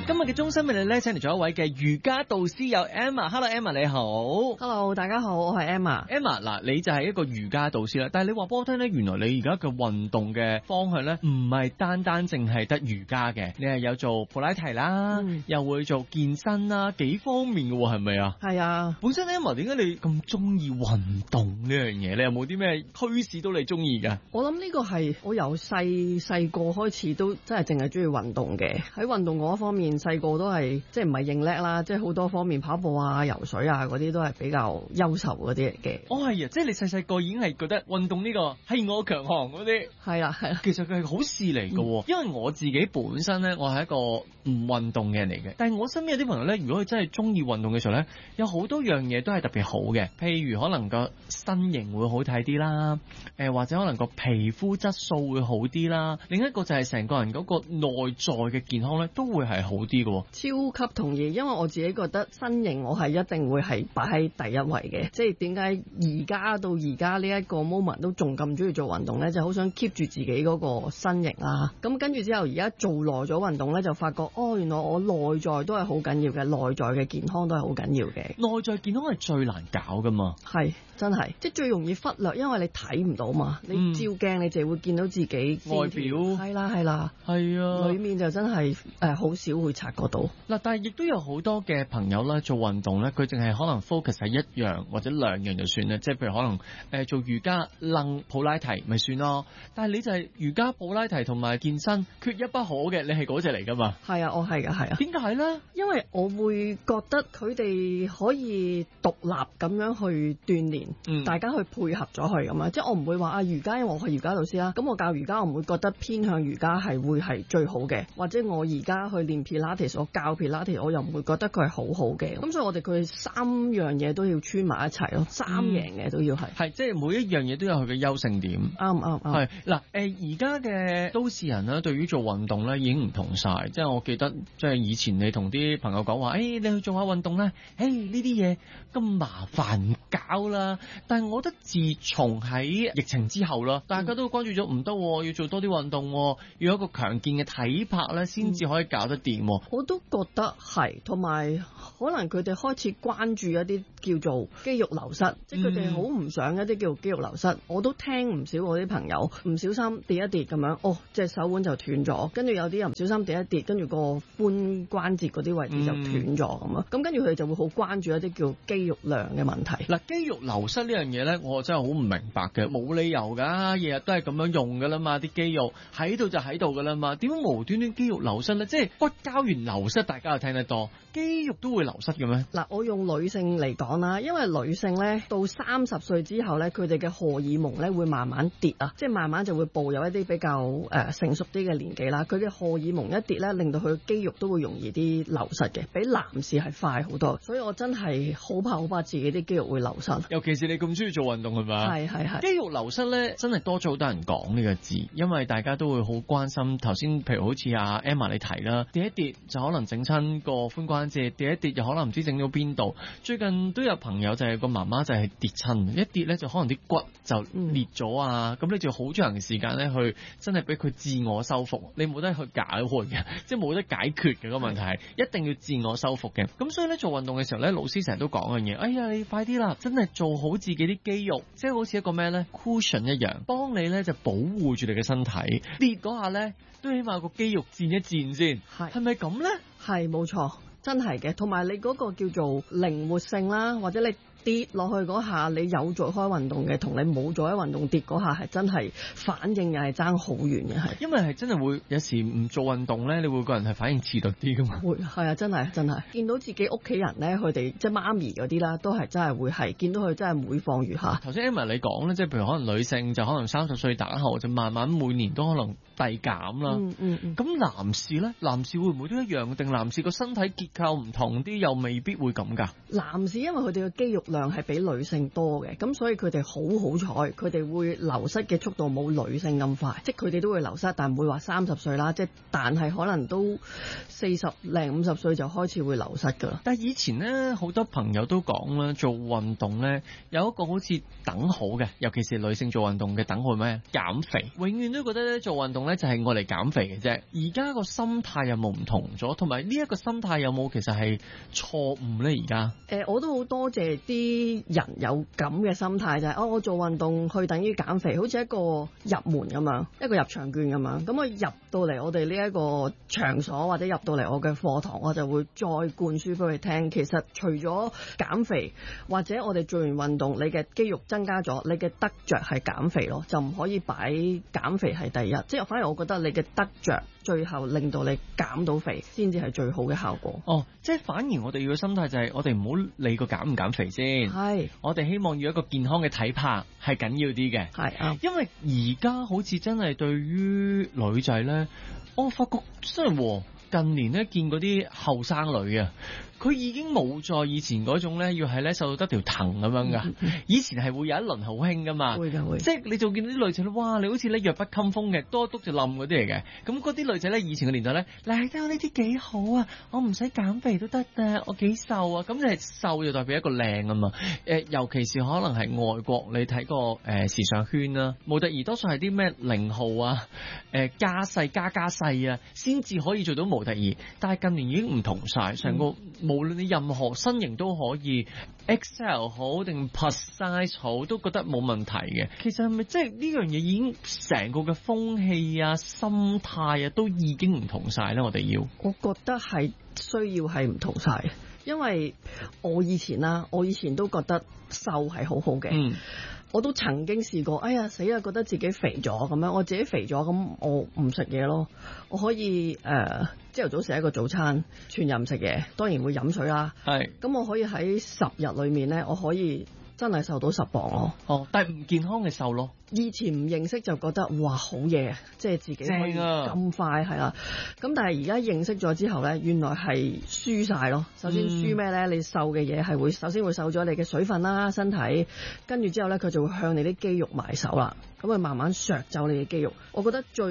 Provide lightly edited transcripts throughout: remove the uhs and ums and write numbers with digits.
今日嘅中心美麗咧，請嚟咗一位嘅瑜伽導師有 Emma。Hello Emma 你好。 Hello 大家好，我係 Emma。 Emma 嗱，你就係一個瑜伽導師啦，但係你話俾我聽咧，原來你而家嘅運動嘅方向咧，唔係單單淨係得瑜伽嘅，你係有做普拉提啦，又會做健身啦，幾方面嘅喎，係咪啊？ 係啊。 本身 Emma 點解你咁中意運動呢樣嘢？你有冇啲咩驅使到你中意㗎？ 我諗呢個係我由細個開始都真係淨係中意運動嘅。喺運動嗰方面，細個都係即係唔係認叻啦，即係好多方面跑步啊、游水啊嗰啲都係比較優秀嗰啲嚟嘅。 哦係啊，即係你細個已經係覺得運動呢個係我強項嗰啲。 係啊係啊， 其實佢係好事嚟嘅，因為我自己本身咧，我係一個唔運動嘅人嚟嘅。但係我身邊有啲朋友咧，如果佢真係中意運動嘅時候咧，有好多樣嘢都係特別好嘅，譬如可能個身形會好睇啲啦，或者可能個皮膚質素會好啲啦。另一個就係成個人嗰個內在嘅健康咧，都會係好啲嘅。 超級同意，因為我自己覺得身形我係一定會係擺喺第一位嘅。即係點解而家到而家呢一個 moment 都仲咁中意做運動咧？就好想 keep 住自己嗰個身形啦。咁跟住之後，而家做耐咗運動咧，就發覺原來我內在都係好緊要嘅，內在嘅健康都係好緊要嘅。 內在健康係最難搞噶嘛？ 係真係，即係最容易忽略，因為你睇唔到嘛。你照鏡你就會見到自己外表。 係啦係啦， 係啊， 裏面就真係好少會察覺到。 嗱，但係亦都有好多嘅朋友咧，做運動咧，佢淨係可能 focus 喺一樣或者兩樣就算啦。即係譬如可能做瑜伽、楞普拉提咪算咯。但係你就係瑜伽、普拉提同埋健身缺一不可嘅，你係嗰隻嚟噶嘛？ 係啊，我係噶，係啊。點解咧？ 因為我會覺得佢哋可以獨立咁樣去鍛鍊，大家去配合咗佢咁啊。即係我唔會話瑜伽，因為我係瑜伽老師啦，咁我教瑜伽，我唔會覺得偏向瑜伽係會係最好嘅，或者我而家去練 Pilates，我教 Pilates，我又唔會覺得佢係好好嘅。咁所以我哋佢三樣嘢都要穿埋一齊咯，三贏嘅都要係。 係即係每一樣嘢都有佢嘅優勝點。 啱。 係嗱，而家嘅都市人咧，對於做運動咧已經唔同晒。即係我記得，即係以前你同啲朋友講話，你去做下運動咧，呢啲嘢咁麻煩唔搞啦。但係我覺得自從喺疫情之後啦，大家都關注咗唔得，要做多啲運動，要有一個強健嘅體魄咧，先至可以搞得掂。 我都覺得係，同埋可能佢哋開始關注一啲叫做肌肉流失，即係佢哋好唔想一啲叫做肌肉流失。我都聽唔少我啲朋友唔小心跌一跌咁樣，隻手腕就斷咗，跟住有啲人唔小心跌一跌，跟住個髖關節嗰啲位置就斷咗咁啊。咁跟住佢哋就會好關注一啲叫肌肉量嘅問題。 嗱，肌肉流失呢樣嘢咧，我真係好唔明白嘅，冇理由㗎，日日都係咁樣用㗎啦嘛，啲肌肉喺度就喺度㗎啦嘛，點解無端端肌肉流失咧？即係骨膠原流失，大家又聽得多，肌肉都會流失嘅咩？嗱， 我用女性嚟講啦，因為女性咧到30歲之後咧，佢哋嘅荷爾蒙咧會慢慢跌啊，即係慢慢就會步入一啲比較成熟啲嘅年紀啦。佢嘅荷爾蒙一跌咧，令到佢肌肉都會容易啲流失嘅，比男士係快好多。所以我真係好怕自己啲肌肉會流失。 尤其是你咁中意做運動係咪？ 係。肌肌肉流失咧，真係多咗好多人講呢個字，因為大家都會好關心。頭先譬如好似阿 Emma 你提啦，跌一跌就可能整親個髖關節，跌一跌就可能唔知整到邊度。最近都有朋友就係個媽媽就係跌親，一跌咧就可能啲骨就裂咗啊！咁你就好長時間咧去真係俾佢自我修復，你冇得去解開嘅，即係冇得解決嘅個問題，一定要自我修復嘅。咁所以咧做運動嘅時候咧，老師成日都講樣嘢，哎呀你快啲啦，真係做好自己啲肌肉，即係好似一個咩咧 cushion 一樣，幫你咧就保護住你嘅身體。跌嗰下咧，都起碼個肌肉戰一戰先，係咪咁咧？ 係冇錯，真係嘅。同埋你嗰個叫做靈活性啦，或者你跌落去嗰下，你有做開運動嘅，同你冇做開運動跌嗰下係真係反應又係爭好遠嘅，係。 因為係真係會有時唔做運動咧，你會個人係反應遲鈍啲噶嘛。 會係啊，真係見到自己屋企人咧，佢哋即係媽咪嗰啲啦，都係真係會係見到佢真係每況愈下。 頭先 Emma 你講咧，即係譬如可能女性就可能30歲打後就慢慢每年都可能遞減啦。咁男士咧，男士會唔會都一樣？定男士個身體結構唔同啲，又未必會咁㗎？ 男士因為佢哋嘅肌肉量係比女性多嘅，咁所以佢哋好彩，佢哋會流失嘅速度冇女性咁快，即係佢哋都會流失，但唔會話30歲啦，即係但係可能都40零50歲就開始會流失㗎啦。 但係以前咧，好多朋友都講啦，做運動咧有一個好似等號嘅，尤其是女性做運動嘅等號咩？減肥，永遠都覺得咧做運動咧就係愛嚟減肥嘅啫。而家個心態有冇唔同咗？同埋呢一個心態有冇其實係錯誤咧？而家我都好多謝啲人有咁嘅心態，就係我做運動去等於減肥，好似一個入門咁樣，一個入場券咁樣。咁我入到嚟我哋呢一個場所或者入到嚟我嘅課堂，我就會再灌輸俾佢聽。其實除咗減肥或者我哋做完運動，你嘅肌肉增加咗，你嘅得着係減肥咯，就唔可以擺減肥係第一。即係反而我覺得你嘅得着最後令到你減到肥，先至係最好嘅效果。 哦，即係反而我哋要嘅心態就係我哋唔好理個減唔減肥先， 係我哋希望要一個健康嘅體魄係緊要啲嘅， 係啊， 因為而家好似真係對於女仔咧，我發覺真係近年咧見嗰啲後生女啊，佢已經冇再以前嗰種咧，要係咧瘦到得條藤咁樣噶。以前係會有一輪好興噶嘛， 會㗎會。 即係你就見到啲女仔咧，哇！你好似咧弱不禁風嘅，多篤就冧嗰啲嚟嘅。咁嗰啲女仔咧，以前嘅年代咧，嗱，睇我呢啲幾好啊，我唔使減肥都得啊，我幾瘦啊。咁就係瘦就代表一個靚啊嘛。尤其是可能係外國，你睇個時尚圈啦，模特兒多數係啲咩0號啊、加細加細啊，先至可以做到模特兒。但係近年已經唔同晒，成個無論你任何身形都可以 XL 好定 plus size 好，都覺得冇問題嘅。其實係咪即係呢樣嘢已經成個嘅風氣啊、心態啊都已經唔同晒咧？我哋要， 我覺得係需要係唔同晒，因為我以前都覺得瘦係好好嘅。我都曾經試過，哎呀死啦！覺得自己肥咗咁樣，我自己肥咗咁，我唔食嘢咯。我可以朝頭早食一個早餐，全日唔食嘢，當然會飲水啦。係，咁我可以喺10日裏面咧，我可以真係瘦到10磅咯。哦， 但係唔健康嘅瘦咯。 以前唔認識就覺得哇好嘢，即係自己可以咁快係啦。咁但係而家認識咗之後咧，原來係輸晒咯。首先輸咩咧？你瘦嘅嘢係會首先會瘦咗你嘅水分啦，身體，跟住之後咧佢就會向你啲肌肉埋手啦。咁佢慢慢削走你嘅肌肉。我覺得最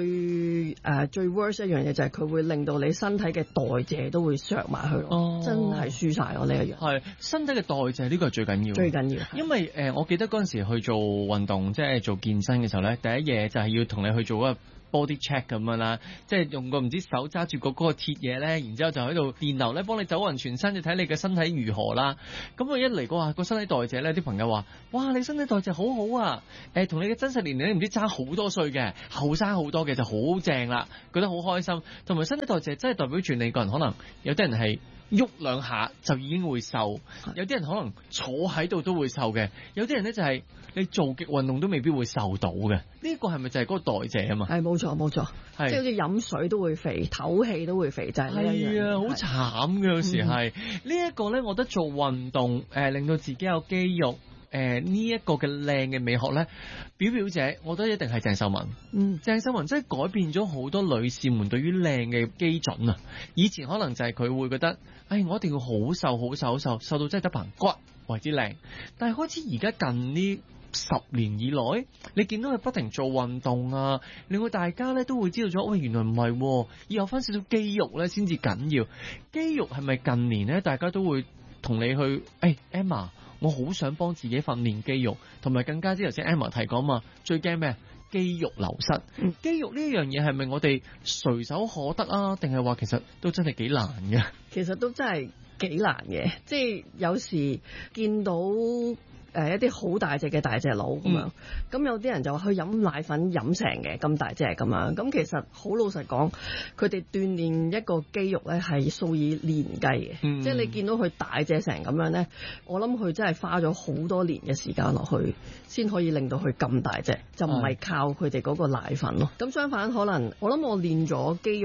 worst 一樣嘢就係佢會令到你身體嘅代謝都會削埋去咯。真係輸晒咯呢一樣。係身體嘅代謝呢個係最緊要。 最緊要。 因為我記得嗰陣時去做運動，即係做健身嘅時候咧，第一嘢就係要同你去做一個 body check 咁樣啦，即係用個唔知手揸住嗰個鐵嘢咧，然之後就喺度電流咧幫你走勻全身，就睇你嘅身體如何啦。咁我一嚟過話個身體代謝咧，啲朋友話：哇，你身體代謝好好啊！同你嘅真實年齡唔知爭好多歲嘅，後生好多嘅就好正啦，覺得好開心。同埋身體代謝真係代表住你個人，可能有啲人係喐兩下就已經會瘦，有啲人可能坐喺度都會瘦嘅，有啲人咧就係你做極運動都未必會瘦到嘅。呢個係咪就係嗰個代謝啊嘛？係冇錯冇錯，即係好似飲水都會肥，唞氣都會肥，就係呢一樣。係啊，好慘嘅有時係呢一個咧，我覺得做運動令到自己有肌肉。呢一個嘅靚嘅美學咧，表姐，我覺得一定係鄭秀文。鄭秀文真係改變咗好多女士們對於靚嘅基準啊！以前可能就係佢會覺得，我一定要好瘦好瘦好瘦，瘦到真係得棚骨為之靚。但係開始而家近呢10年以來，你見到佢不停做運動啊，令到大家咧都會知道咗，喂，原來唔係，要有翻少少肌肉咧先至緊要。肌肉係咪近年咧，大家都會同你去，Emma？我好想幫自己訓練肌肉，同埋更加之頭先 Emma 提講嘛，最驚咩？肌肉流失。肌肉呢樣嘢係咪我哋隨手可得啊？定係話其實都真係幾難嘅？其實都真係幾難嘅，即係有時見到一啲好大隻嘅大隻佬咁樣，咁有啲人就話去飲奶粉飲成嘅咁大隻咁樣，咁其實好老實講，佢哋鍛鍊一個肌肉咧係數以年計嘅，即係你見到佢大隻成咁樣咧，我諗佢真係花咗好多年嘅時間落去，先可以令到佢咁大隻，就唔係靠佢哋嗰個奶粉咯。咁相反，可能我諗我練咗肌肉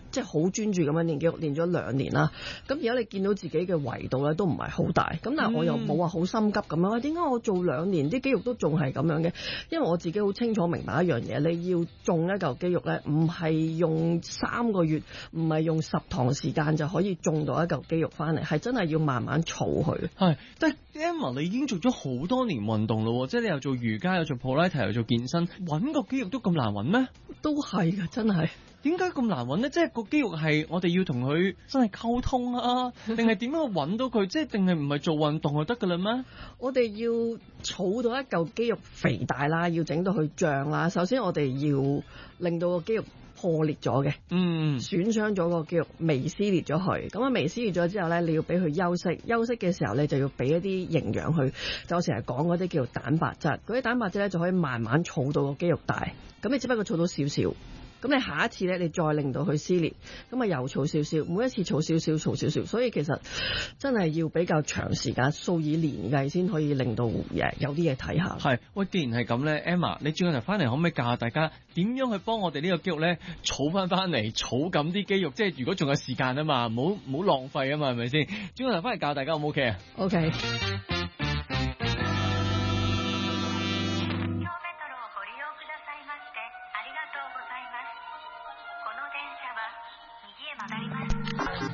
即係好專注咁樣練肌肉，練咗2年啦。咁而家你見到自己嘅圍度咧都唔係好大，咁但係我又冇話好心急咁樣。點解我做2年啲肌肉都仲係咁樣嘅？因為我自己好清楚明白一樣嘢，你要種一嚿肌肉咧，唔係用3個月，唔係用10堂時間就可以種到一嚿肌肉翻嚟，係真係要慢慢儲佢。 係，但係 Emma 你已經做咗好多年運動咯，即係你又做瑜伽，又做普拉提，又做健身，揾個肌肉都咁難揾咩？ 都係㗎，真係。 點解咁難揾呢？即係個肌肉係我哋要同佢真係溝通啊，定係點樣去揾到佢？即係定係唔係做運動就得㗎啦咩？ 我哋要儲到一嚿肌肉肥大啦，要整到佢脹啦。首先我哋要令到個肌肉破裂咗嘅，損傷咗個肌肉，微撕裂咗佢。咁啊微撕裂咗之後咧，你要俾佢休息。休息嘅時候咧，就要俾一啲營養去。就我成日講嗰啲叫做蛋白質，嗰啲蛋白質咧就可以慢慢儲到個肌肉大。咁你只不過儲到少少。咁你下一次咧，你再令到佢撕裂，咁啊又儲少少，每一次儲少少，儲少少，所以其實真係要比較長時間，數以年計先可以令到有啲嘢睇下。 係，喂，既然係咁咧 ，Emma，你轉個頭翻嚟可唔可以教下大家點樣去幫我哋呢個肌肉咧儲翻嚟，儲緊啲肌肉？即係如果仲有時間啊嘛，唔好浪費啊嘛，係咪先？轉個頭翻嚟教大家好唔好 OK 啊？ OK。